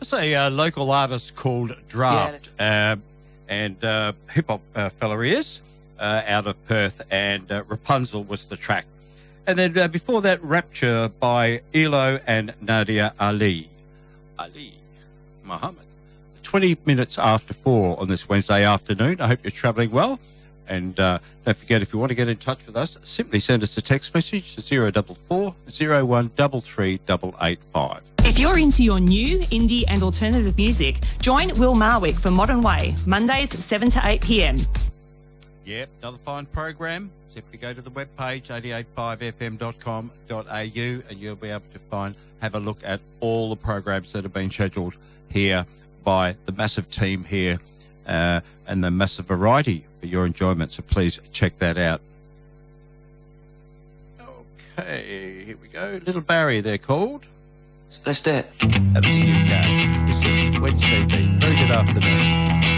That's a local artist called Draft, and hip-hop fella he is, out of Perth, and Rapunzel was the track. And then before that, Rapture by ELO and Nadia Ali Muhammad. 20 minutes after 4 on this Wednesday afternoon. I hope you're travelling well. And don't forget, if you want to get in touch with us, simply send us a text message to 044 0133 885. If you're into your new indie and alternative music, join Will Marwick for Modern Way, Mondays 7 to 8 p.m. Yep, another fine program. Simply go to the webpage 885fm.com.au and you'll be able to have a look at all the programs that have been scheduled here by the massive team here and the massive variety for your enjoyment. So please check that out. Okay, here we go. Little Barry, they're called. Let's do it. Out of the UK. This is Wednesday Beat. Very good afternoon.